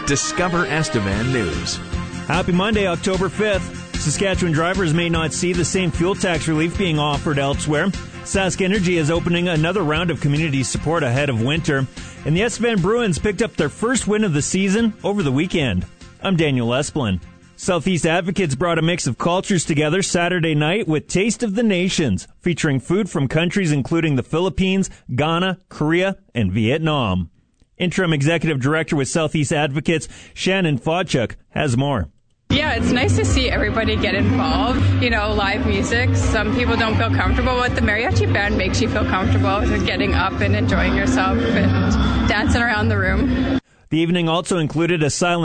Discover Estevan News. Happy Monday, October 5th. Saskatchewan drivers may not see the same fuel tax relief being offered elsewhere. Sask Energy is opening another round of community support ahead of winter. And the Estevan Bruins picked up their first win of the season over the weekend. I'm Daniel Esplin. Southeast Advocates brought a mix of cultures together Saturday night with Taste of the Nations, featuring food from countries including the Philippines, Ghana, Korea, and Vietnam. Interim Executive Director with Southeast Advocates, Shannon Fodchuk, has more. Yeah, it's nice to see everybody get involved. You know, live music. Some people don't feel comfortable, but the mariachi band makes you feel comfortable with getting up and enjoying yourself and dancing around the room. The evening also included a silent